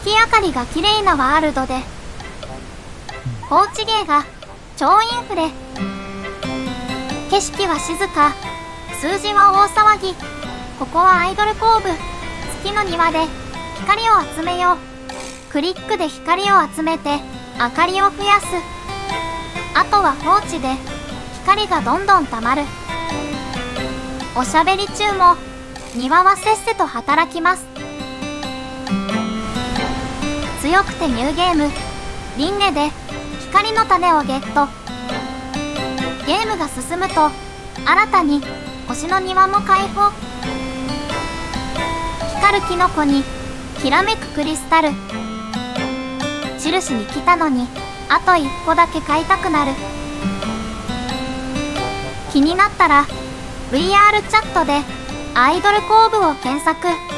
月明かりが綺麗なワールドで、放置芸が超インフレ。景色は静か、数字は大騒ぎ。ここはアイドルコーブ。月の庭で光を集めよう。クリックで光を集めて明かりを増やす。あとは放置で光がどんどんたまる。おしゃべり中も庭はせっせと働きます。強くてニューゲーム、輪廻で光の種をゲット。ゲームが進むと新たに星の庭も開放。光るキノコにきらめくクリスタル。印に来たのにあと一歩だけ買いたくなる。気になったら VR チャットでアイドルコーブを検索。